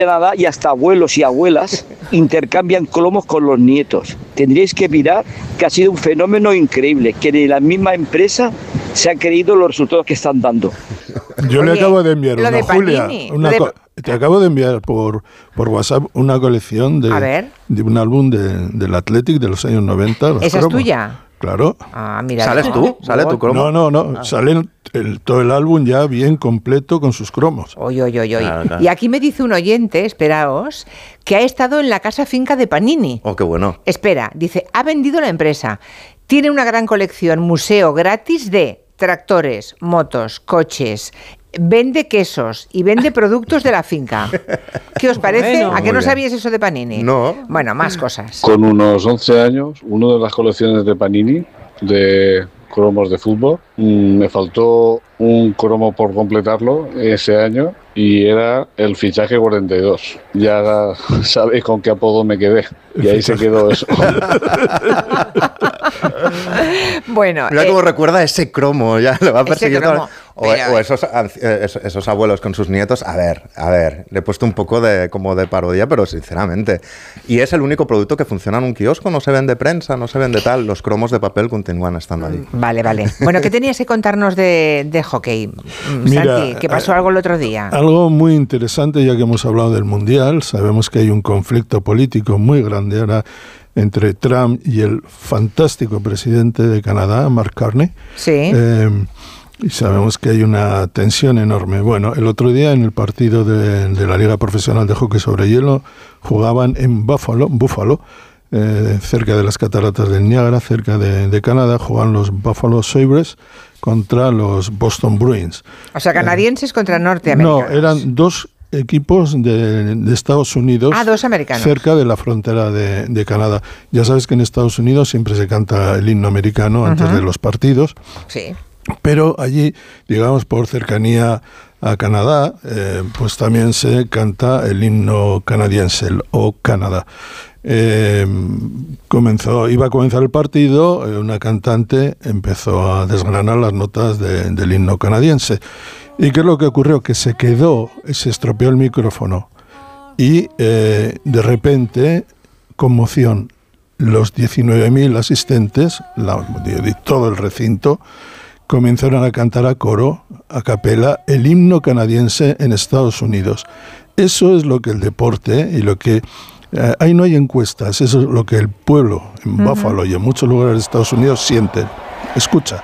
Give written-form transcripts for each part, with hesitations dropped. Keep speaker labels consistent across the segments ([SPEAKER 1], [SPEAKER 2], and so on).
[SPEAKER 1] Canadá y hasta abuelos y abuelas intercambian cromos con los nietos. Tendríais que mirar que ha sido un fenómeno increíble, que de la misma empresa se han creído los resultados que están dando.
[SPEAKER 2] Yo le acabo de enviar una, Julia, te acabo de enviar por WhatsApp una colección de un álbum del Athletic de los años 90.
[SPEAKER 3] ¿Esa es tuya?
[SPEAKER 2] Claro.
[SPEAKER 3] Ah, mira.
[SPEAKER 4] ¿Sales tú? ¿Sale tu cromo?
[SPEAKER 2] No. Sale todo el álbum ya bien completo con sus cromos.
[SPEAKER 3] Oye. Claro. Y aquí me dice un oyente, esperaos, que ha estado en la casa finca de Panini.
[SPEAKER 4] Oh, qué bueno.
[SPEAKER 3] Espera, dice, ha vendido la empresa. Tiene una gran colección, museo gratis de tractores, motos, coches. Vende quesos y vende productos de la finca. ¿Qué os parece?
[SPEAKER 5] Bueno,
[SPEAKER 3] ¿A qué no sabíais eso de Panini?
[SPEAKER 4] No.
[SPEAKER 3] Bueno, más cosas.
[SPEAKER 6] Con unos 11 años, una de las colecciones de Panini, de cromos de fútbol, me faltó un cromo por completarlo ese año y era el fichaje 42. Ya sabéis con qué apodo me quedé. Y ahí se quedó eso.
[SPEAKER 3] Bueno,
[SPEAKER 4] mira cómo recuerda ese cromo, ya lo va a perseguir todo. O esos abuelos con sus nietos. A ver, le he puesto un poco como de parodia, pero sinceramente. Y es el único producto que funciona en un kiosco, no se vende prensa, no se vende tal. Los cromos de papel continúan estando ahí.
[SPEAKER 3] Vale. Bueno, ¿qué tenías que contarnos de hockey?
[SPEAKER 2] Mira,
[SPEAKER 3] Santi, ¿qué pasó algo el otro día?
[SPEAKER 2] Algo muy interesante, ya que hemos hablado del Mundial. Sabemos que hay un conflicto político muy grande ahora entre Trump y el fantástico presidente de Canadá, Mark Carney.
[SPEAKER 3] Sí.
[SPEAKER 2] Y sabemos que hay una tensión enorme. Bueno, el otro día en el partido de la Liga Profesional de Hockey sobre Hielo jugaban en Buffalo, cerca de las cataratas del Niágara, cerca de Canadá, jugaban los Buffalo Sabres contra los Boston Bruins.
[SPEAKER 3] O sea, canadienses contra norteamericanos.
[SPEAKER 2] No, eran dos equipos de Estados Unidos.
[SPEAKER 3] Dos americanos.
[SPEAKER 2] Cerca de la frontera de Canadá. Ya sabes que en Estados Unidos siempre se canta el himno americano antes de los partidos.
[SPEAKER 3] Sí.
[SPEAKER 2] Pero allí, digamos, por cercanía a Canadá, pues también se canta el himno canadiense, el O Canadá. Iba a comenzar el partido, una cantante empezó a desgranar las notas del himno canadiense. ¿Y qué es lo que ocurrió? Que se estropeó el micrófono y de repente, conmoción, los 19.000 asistentes, de todo el recinto, comenzaron a cantar a coro, a capela, el himno canadiense en Estados Unidos. Eso es lo que el deporte y lo que... ahí no hay encuestas, eso es lo que el pueblo en Buffalo y en muchos lugares de Estados Unidos sienten. Escucha.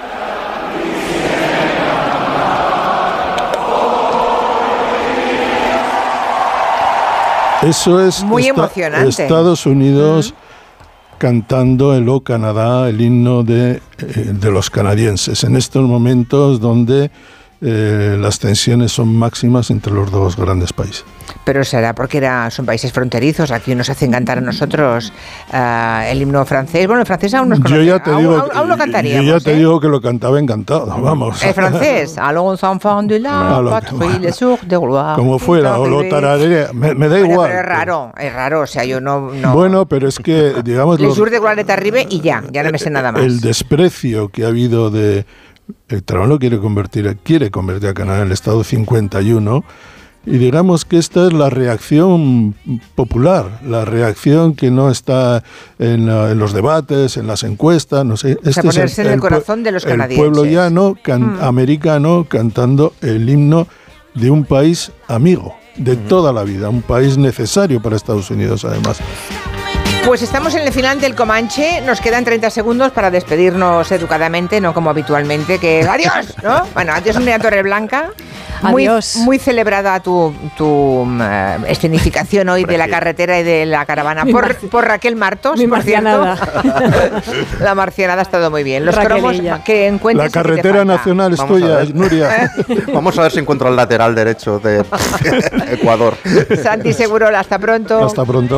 [SPEAKER 2] Eso es
[SPEAKER 3] muy emocionante.
[SPEAKER 2] Estados Unidos cantando el O Canadá, el himno de los canadienses, en estos momentos donde las tensiones son máximas entre los dos grandes países.
[SPEAKER 3] Pero será porque son países fronterizos. Aquí nos hacen cantar a nosotros el himno francés. Bueno, el francés aún nos conoce. Aún lo cantaríamos.
[SPEAKER 2] Yo ya te digo que lo cantaba encantado, vamos.
[SPEAKER 3] El francés. Allons enfants de la patrie, les sourds de gloire.
[SPEAKER 2] Como fuera, o lo tararería, me da igual.
[SPEAKER 3] Pero es raro, o sea, yo no...
[SPEAKER 2] Bueno, pero es que, digamos...
[SPEAKER 3] Les sourds de gloire t'arrive y ya no me sé nada más.
[SPEAKER 2] El desprecio que ha habido Trump lo quiere convertir a Canadá en el estado 51, y digamos que esta es la reacción popular, la reacción que no está en los debates, en las encuestas, no sé.
[SPEAKER 3] O sea, ponerse en el corazón de los canadienses.
[SPEAKER 2] El pueblo llano, americano, cantando el himno de un país amigo, de toda la vida, un país necesario para Estados Unidos, además.
[SPEAKER 3] Pues estamos en el final del Comanche, nos quedan 30 segundos para despedirnos educadamente, no como habitualmente, que ¡adiós! ¿No? Bueno, adiós, Nuria Torreblanca. Muy celebrada tu escenificación hoy de la carretera y de la caravana por Raquel Martos,
[SPEAKER 5] mi
[SPEAKER 3] por
[SPEAKER 5] marcianada.
[SPEAKER 3] La marcianada ha estado muy bien. Los cromos que encuentres.
[SPEAKER 2] La carretera nacional es tuya, Nuria.
[SPEAKER 4] Vamos a ver si encuentro el lateral derecho de Ecuador.
[SPEAKER 3] Santi Segurola, hasta pronto.
[SPEAKER 2] Hasta pronto.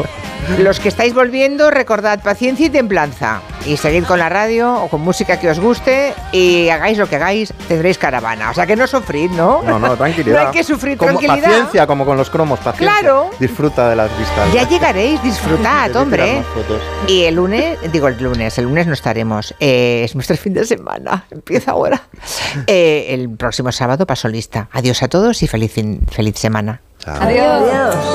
[SPEAKER 3] Los que estáis volviendo, recordad paciencia y templanza. Y seguid con la radio o con música que os guste y hagáis lo que hagáis, tendréis caravana. O sea que no sufrid, ¿no?
[SPEAKER 4] No, tranquilidad.
[SPEAKER 3] No hay que sufrir,
[SPEAKER 4] como
[SPEAKER 3] tranquilidad.
[SPEAKER 4] Paciencia, como con los cromos, paciencia.
[SPEAKER 3] Claro.
[SPEAKER 4] Disfruta de las vistas.
[SPEAKER 3] Ya llegaréis, disfrutad, hombre. Y el lunes no estaremos. Es nuestro fin de semana. Empieza ahora. El próximo sábado paso lista. Adiós a todos y feliz semana.
[SPEAKER 4] Chao.
[SPEAKER 5] Adiós.